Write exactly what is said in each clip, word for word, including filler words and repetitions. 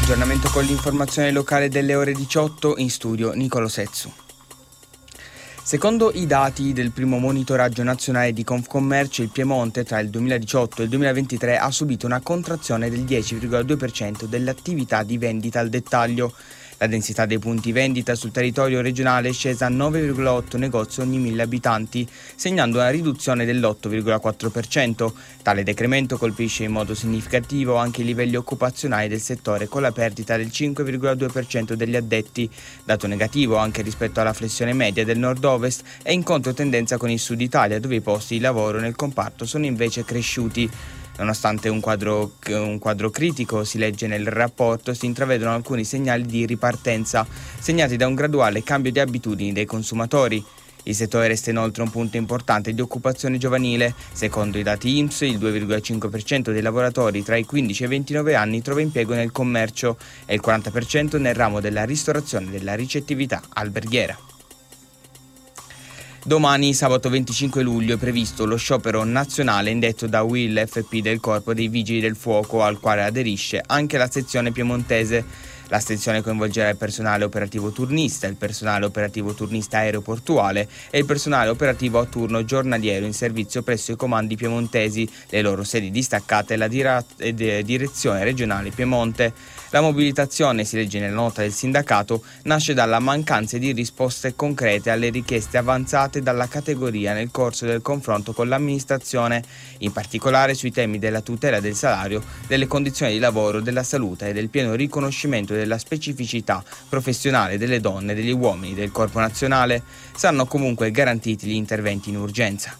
Aggiornamento con l'informazione locale delle ore diciotto, in studio Nicolo Sezzu. Secondo i dati del primo monitoraggio nazionale di Confcommercio, il Piemonte tra il duemiladiciotto e il duemilaventitré ha subito una contrazione del dieci virgola due per cento dell'attività di vendita al dettaglio. La densità dei punti vendita sul territorio regionale è scesa a nove virgola otto negozi ogni mille abitanti, segnando una riduzione dell'otto virgola quattro per cento. Tale decremento colpisce in modo significativo anche i livelli occupazionali del settore, con la perdita del cinque virgola due per cento degli addetti, dato negativo anche rispetto alla flessione media del nord-ovest e in controtendenza con il sud Italia, dove i posti di lavoro nel comparto sono invece cresciuti. Nonostante un quadro, un quadro critico si legge nel rapporto, si intravedono alcuni segnali di ripartenza, segnati da un graduale cambio di abitudini dei consumatori. Il settore resta inoltre un punto importante di occupazione giovanile. Secondo i dati I N P S, il due virgola cinque per cento dei lavoratori tra i quindici e i ventinove anni trova impiego nel commercio e il quaranta per cento nel ramo della ristorazione e della ricettività alberghiera. Domani, sabato venticinque luglio, è previsto lo sciopero nazionale indetto da U I L F P del Corpo dei Vigili del Fuoco, al quale aderisce anche la sezione piemontese. L'astensione coinvolgerà il personale operativo turnista, il personale operativo turnista aeroportuale e il personale operativo a turno giornaliero in servizio presso i comandi piemontesi, le loro sedi distaccate e la dira- ed- direzione regionale Piemonte. La mobilitazione, si legge nella nota del sindacato, nasce dalla mancanza di risposte concrete alle richieste avanzate dalla categoria nel corso del confronto con l'amministrazione, in particolare sui temi della tutela del salario, delle condizioni di lavoro, della salute e del pieno riconoscimento della specificità professionale delle donne e degli uomini del Corpo Nazionale. Saranno comunque garantiti gli interventi in urgenza.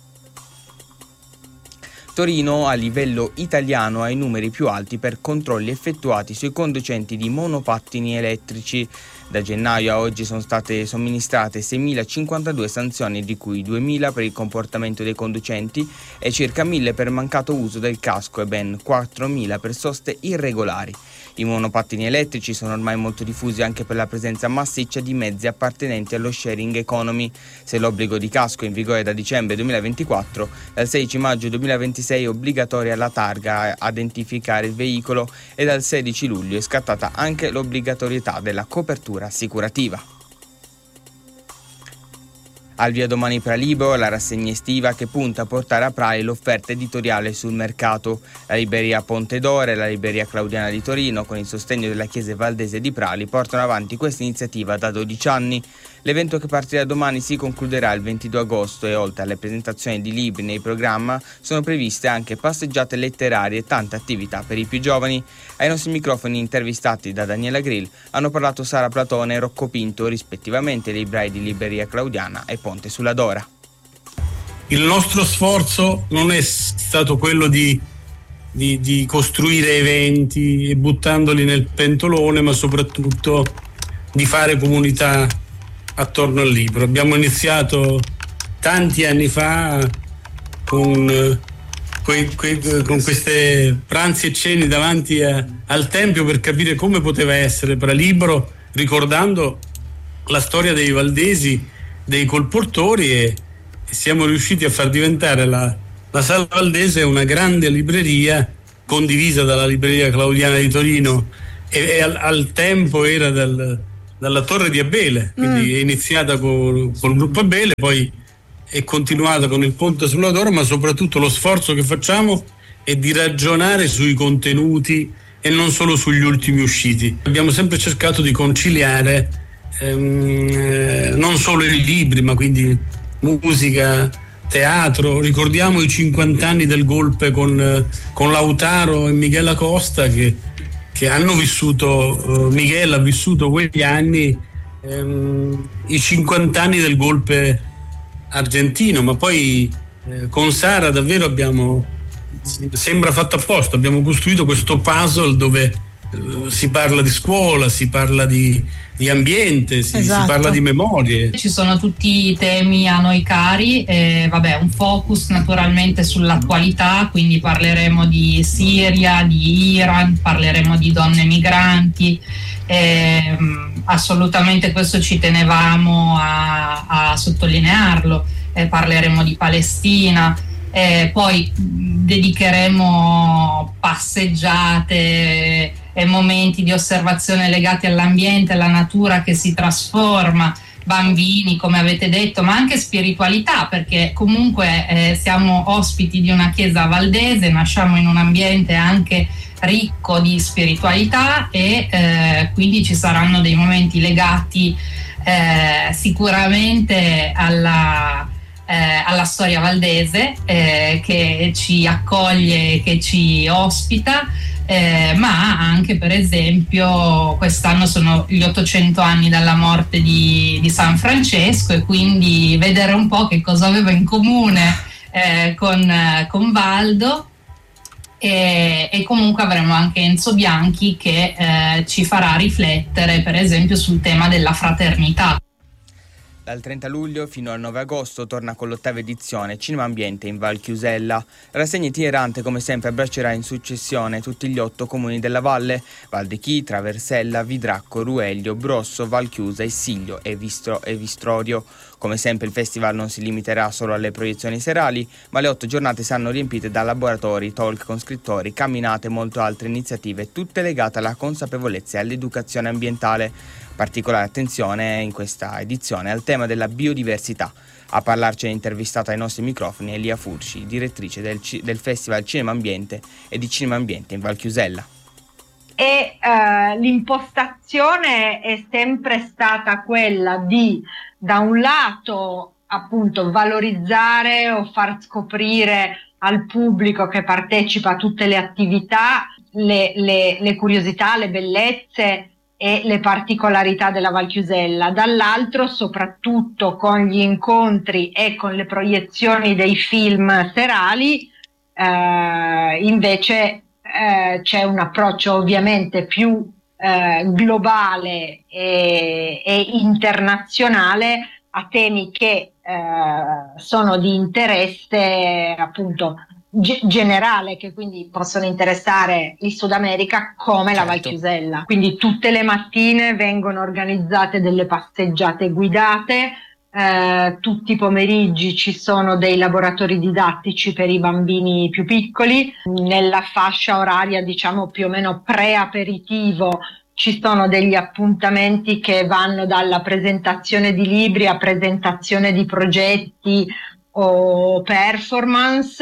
Torino, a livello italiano, ha i numeri più alti per controlli effettuati sui conducenti di monopattini elettrici. Da gennaio a oggi sono state somministrate seimilacinquantadue sanzioni, di cui duemila per il comportamento dei conducenti e circa mille per mancato uso del casco e ben quattromila per soste irregolari. I monopattini elettrici sono ormai molto diffusi anche per la presenza massiccia di mezzi appartenenti allo sharing economy. Se l'obbligo di casco è in vigore da dicembre duemilaventiquattro, dal sedici maggio duemilaventisei è obbligatoria la targa a identificare il veicolo e dal sedici luglio è scattata anche l'obbligatorietà della copertura assicurativa. Al via domani Pralibro, la rassegna estiva che punta a portare a Prali l'offerta editoriale sul mercato. La libreria Ponte d'Oro e la libreria Claudiana di Torino, con il sostegno della Chiesa Valdese di Prali, portano avanti questa iniziativa da dodici anni. L'evento, che partirà domani, si concluderà il ventidue agosto e, oltre alle presentazioni di libri nei programma, sono previste anche passeggiate letterarie e tante attività per i più giovani. Ai nostri microfoni, intervistati da Daniela Grill, hanno parlato Sara Platone e Rocco Pinto, rispettivamente librai di libreria Claudiana e Ponte sulla Dora. Il nostro sforzo non è stato quello di, di, di costruire eventi e buttandoli nel pentolone, ma soprattutto di fare comunità attorno al libro. Abbiamo iniziato tanti anni fa con, que, que, con queste pranzi e cene davanti a, al Tempio per capire come poteva essere Pralibro, ricordando la storia dei valdesi, dei colportori, e, e siamo riusciti a far diventare la, la Sala Valdese una grande libreria condivisa dalla libreria Claudiana di Torino e, e al, al tempo era dal dalla Torre di Abele, quindi mm. è iniziata con, con il gruppo Abele, poi è continuata con il Ponte sulla Dora, ma soprattutto lo sforzo che facciamo è di ragionare sui contenuti e non solo sugli ultimi usciti. Abbiamo sempre cercato di conciliare ehm, eh, non solo i libri, ma quindi musica, teatro. Ricordiamo i cinquanta anni del golpe con, con Lautaro e Miguel Acosta, che che hanno vissuto, uh, Miguel ha vissuto quegli anni, ehm, i cinquanta anni del golpe argentino, ma poi eh, con Sara davvero abbiamo, sembra fatto apposta, abbiamo costruito questo puzzle dove uh, si parla di scuola, si parla di, di ambiente, si, esatto. si parla di memorie. Ci sono tutti i temi a noi cari, e vabbè, un focus naturalmente sull'attualità, quindi parleremo di Siria, di Iran, parleremo di donne migranti, eh, assolutamente questo ci tenevamo a, a sottolinearlo, eh, parleremo di Palestina, eh, poi dedicheremo passeggiate eh, momenti di osservazione legati all'ambiente, alla natura che si trasforma, bambini come avete detto, ma anche spiritualità, perché comunque eh, siamo ospiti di una chiesa valdese, nasciamo in un ambiente anche ricco di spiritualità e eh, quindi ci saranno dei momenti legati eh, sicuramente alla, eh, alla storia valdese eh, che ci accoglie, che ci ospita. Eh, ma anche per esempio quest'anno sono gli ottocento anni dalla morte di, di San Francesco, e quindi vedere un po' che cosa aveva in comune eh, con, con Valdo, e, e comunque avremo anche Enzo Bianchi che eh, ci farà riflettere per esempio sul tema della fraternità. Dal trenta luglio fino al nove agosto torna con l'ottava edizione Cinema Ambiente in Val Chiusella. La rassegna itinerante come sempre abbraccerà in successione tutti gli otto comuni della valle: Val di Chi, Traversella, Vidracco, Ruelio, Brosso, Val Chiusa, Issilio e, Vistro- e Vistrorio. Come sempre il festival non si limiterà solo alle proiezioni serali, ma le otto giornate saranno riempite da laboratori, talk con scrittori, camminate e molte altre iniziative, tutte legate alla consapevolezza e all'educazione ambientale. Particolare attenzione in questa edizione al tema della biodiversità. A parlarci è intervistata ai nostri microfoni Elia Furci, direttrice del, C- del Festival Cinema Ambiente e di Cinema Ambiente in Val Chiusella. E eh, l'impostazione è sempre stata quella di, da un lato, appunto, valorizzare o far scoprire al pubblico che partecipa a tutte le attività le, le, le curiosità, le bellezze e le particolarità della Val Chiusella, dall'altro soprattutto con gli incontri e con le proiezioni dei film serali eh, invece eh, c'è un approccio ovviamente più eh, globale e, e internazionale a temi che eh, sono di interesse appunto generale, che quindi possono interessare il Sud America come certo. La Val Chiusella. Quindi tutte le mattine vengono organizzate delle passeggiate guidate, eh, tutti i pomeriggi ci sono dei laboratori didattici per i bambini più piccoli. Nella fascia oraria diciamo più o meno pre-aperitivo ci sono degli appuntamenti che vanno dalla presentazione di libri a presentazione di progetti o performance.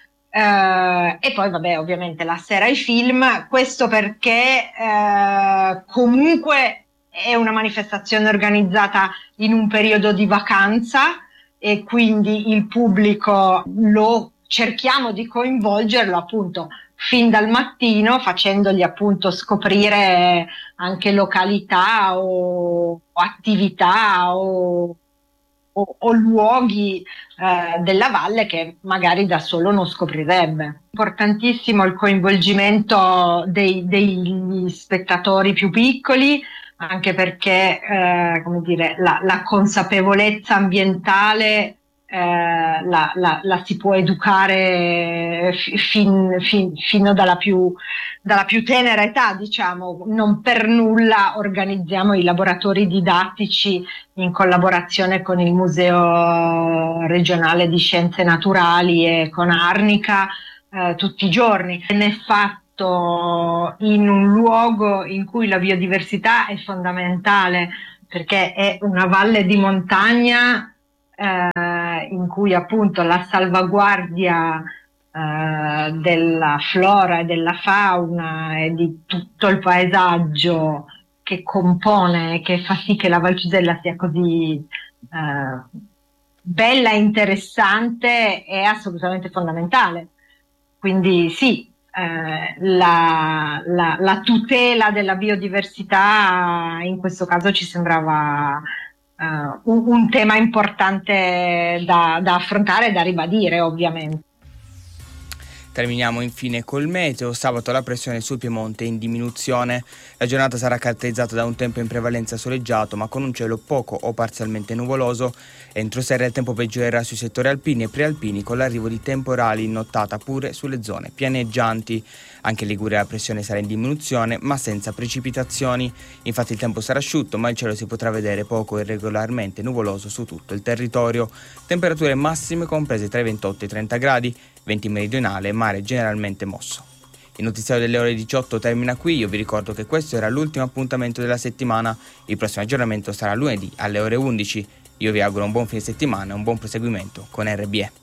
Uh, e poi vabbè ovviamente la sera i film, questo perché uh, comunque è una manifestazione organizzata in un periodo di vacanza e quindi il pubblico lo cerchiamo di coinvolgerlo appunto fin dal mattino, facendogli appunto scoprire anche località o, o attività o O, o luoghi eh, della valle che magari da solo non scoprirebbe. Importantissimo il coinvolgimento dei, degli spettatori più piccoli, anche perché eh, come dire, la, la consapevolezza ambientale eh, la, la, la si può educare fin, fin, fino dalla più, dalla più tenera età, diciamo. Non per nulla organizziamo i laboratori didattici in collaborazione con il Museo regionale di Scienze Naturali e con Arnica eh, tutti i giorni. Ne è fatto in un luogo in cui la biodiversità è fondamentale, perché è una valle di montagna eh, in cui appunto la salvaguardia eh, della flora e della fauna e di tutto il paesaggio che compone, che fa sì che la Val Chiusella sia così eh, bella e interessante, è assolutamente fondamentale. Quindi sì, eh, la, la, la tutela della biodiversità in questo caso ci sembrava eh, un, un tema importante da, da affrontare e da ribadire, ovviamente. Terminiamo infine col meteo. Sabato la pressione sul Piemonte è in diminuzione. La giornata sarà caratterizzata da un tempo in prevalenza soleggiato, ma con un cielo poco o parzialmente nuvoloso. Entro sera il tempo peggiorerà sui settori alpini e prealpini, con l'arrivo di temporali in nottata pure sulle zone pianeggianti. Anche in Liguria la pressione sarà in diminuzione, ma senza precipitazioni. Infatti il tempo sarà asciutto, ma il cielo si potrà vedere poco irregolarmente nuvoloso su tutto il territorio. Temperature massime comprese tra i ventotto e i trenta gradi, venti meridionale e mare generalmente mosso. Il notiziario delle ore diciotto termina qui, io vi ricordo che questo era l'ultimo appuntamento della settimana, il prossimo aggiornamento sarà lunedì alle ore undici. Io vi auguro un buon fine settimana e un buon proseguimento con R B E.